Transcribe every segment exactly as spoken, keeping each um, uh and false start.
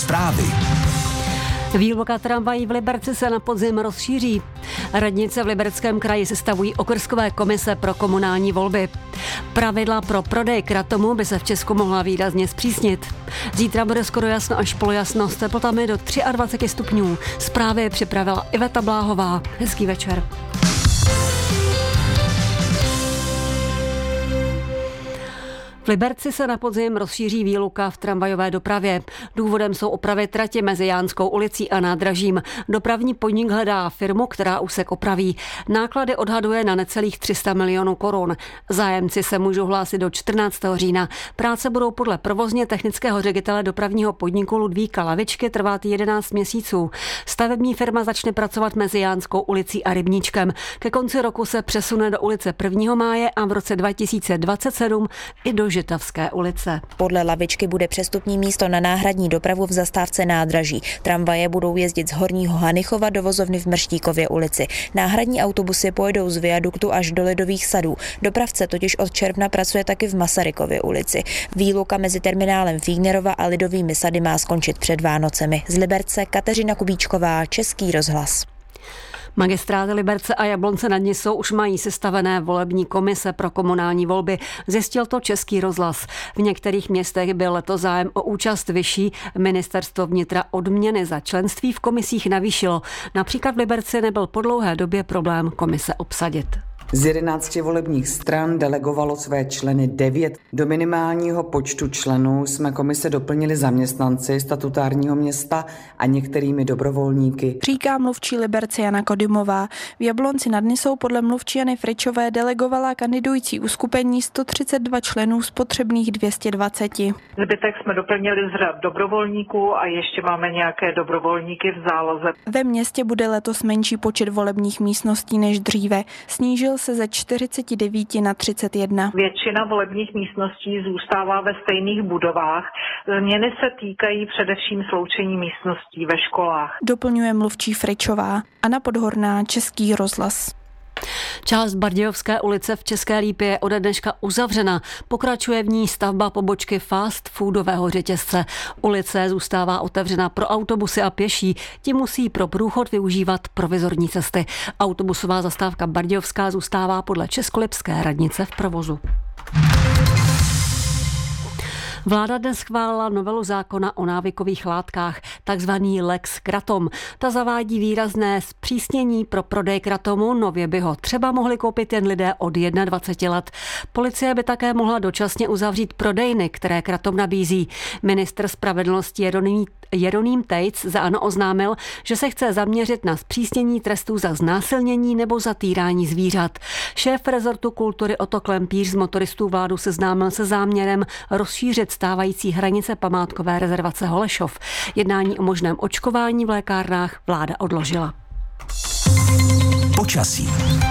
Zprávy. Výluka tramvají v Liberci se na podzim rozšíří. Radnice v Libereckém kraji sestavují okrskové komise pro komunální volby. Pravidla pro prodej kratomu by se v Česku mohla výrazně zpřísnit. Zítra bude skoro jasno až polojasno s teplotami do dvacet tři stupňů. Zprávy připravila Iveta Bláhová. Hezký večer. V Liberci se na podzim rozšíří výluka v tramvajové dopravě. Důvodem jsou opravy trati mezi Jánskou ulicí a nádražím. Dopravní podnik hledá firmu, která úsek opraví. Náklady odhaduje na necelých tři sta milionů korun. Zájemci se můžou hlásit do čtrnáctého října. Práce budou podle provozně technického ředitele dopravního podniku Ludvíka Lavičky trvat jedenáct měsíců. Stavební firma začne pracovat mezi Jánskou ulicí a Rybníčkem. Ke konci roku se přesune do ulice prvního máje a v roce dva tisíce dvacet sedm i do Žitavské ulice. Podle Lavičky bude přestupní místo na náhradní dopravu v zastávce nádraží. Tramvaje budou jezdit z Horního Hanychova do vozovny v Mrštíkově ulici. Náhradní autobusy pojedou z viaduktu až do Lidových sadů. Dopravce totiž od června pracuje taky v Masarykově ulici. Výluka mezi terminálem Fígnerova a Lidovými sady má skončit před Vánocemi. Z Liberce Kateřina Kubíčková, Český rozhlas. Magistráty Liberce a Jablonce nad Nisou už mají sestavené volební komise pro komunální volby. Zjistil to Český rozhlas. V některých městech byl letos zájem o účast vyšší. Ministerstvo vnitra odměny za členství v komisích navýšilo. Například v Liberci nebyl po dlouhé době problém komise obsadit. Z jedenácti volebních stran delegovalo své členy devět. Do minimálního počtu členů jsme komise doplnili zaměstnanci statutárního města a některými dobrovolníky. Říká mluvčí Liberce Jana Kodymová. V Jablonci nad Nisou podle mluvčí Jany Fričové delegovala kandidující uskupení sto třicet dva členů z potřebných dvě stě dvacet. Zbytek jsme doplnili z řad dobrovolníků a ještě máme nějaké dobrovolníky v záloze. Ve městě bude letos menší počet volebních místností než dříve. Snížil se ze čtyřicet devět na třicet jedna. Většina volebních místností zůstává ve stejných budovách. Změny se týkají především sloučení místností ve školách. Doplňuje mluvčí Fričová. Anna Podhorná, Český rozhlas. Část Bardějovské ulice v České Lípě je ode dneška uzavřena. Pokračuje v ní stavba pobočky fast foodového řetězce. Ulice zůstává otevřena pro autobusy a pěší. Ti musí pro průchod využívat provizorní cesty. Autobusová zastávka Bardějovská zůstává podle Českolipské radnice v provozu. Vláda dnes schválila novelu zákona o návykových látkách, takzvaný Lex Kratom. Ta zavádí výrazné zpřísnění pro prodej kratomu, nově by ho třeba mohli koupit jen lidé od dvacet jedna let. Policie by také mohla dočasně uzavřít prodejny, které kratom nabízí. Ministr spravedlnosti Jeroným, Jeroným Tejc za ANO oznámil, že se chce zaměřit na zpřísnění trestů za znásilnění nebo za týrání zvířat. Šéf rezortu kultury Otto Klempíř z motoristů vládu seznámil se záměrem rozšířit stávající hranice památkové rezervace Holešov. Jednání o možném očkování v lékárnách vláda odložila. Počasí.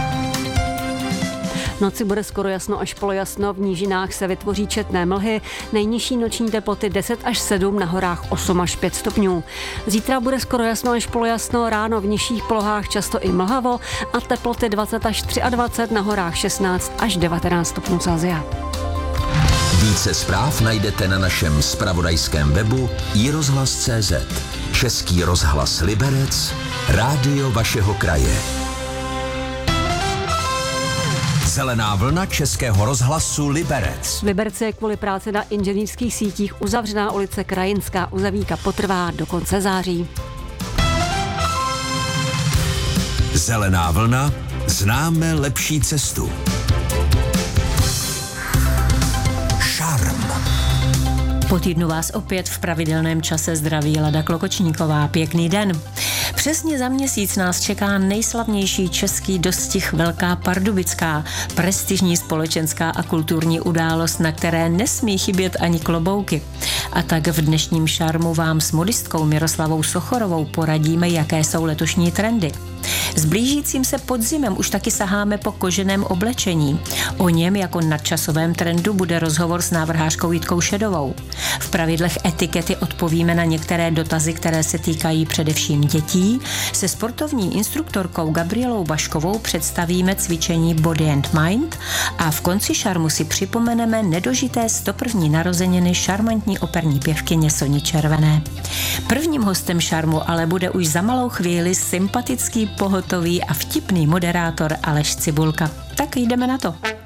V noci bude skoro jasno až polojasno, v nížinách se vytvoří četné mlhy, nejnižší noční teploty deset až sedm, na horách osm až pět stupňů. Zítra bude skoro jasno až polojasno, ráno v nižších polohách často i mlhavo a teploty dvacet až dvacet tři, na horách šestnáct až devatenáct stupňů Celsia. Více zpráv najdete na našem zpravodajském webu i rozhlas tečka cé zet. Český rozhlas Liberec, rádio vašeho kraje. Zelená vlna Českého rozhlasu Liberec. V Liberci je kvůli práci na inženýrských sítích uzavřená ulice Krajinská. Uzavíka potrvá do konce září. Zelená vlna, známe lepší cestu. Šarm. Po týdnu vás opět v pravidelném čase zdraví Lada Klokočníková. Pěkný den. Přesně za měsíc nás čeká nejslavnější český dostih Velká Pardubická, prestižní společenská a kulturní událost, na které nesmí chybět ani klobouky. A tak v dnešním Šarmu vám s modistkou Miroslavou Sochorovou poradíme, jaké jsou letošní trendy. S blížícím se podzimem už taky saháme po koženém oblečení. O něm jako nadčasovém trendu bude rozhovor s návrhářkou Jitkou Šedovou. V pravidlech etikety odpovíme na některé dotazy, které se týkají především dětí. Se sportovní instruktorkou Gabrielou Vaškovou představíme cvičení Body and Mind a v konci Šarmu si připomeneme nedožité sto první narozeniny šarmantní operní pěvkyně Soni Červené. Prvním hostem Šarmu ale bude už za malou chvíli sympatický, pohotový a vtipný moderátor Aleš Cibulka. Tak jdeme na to.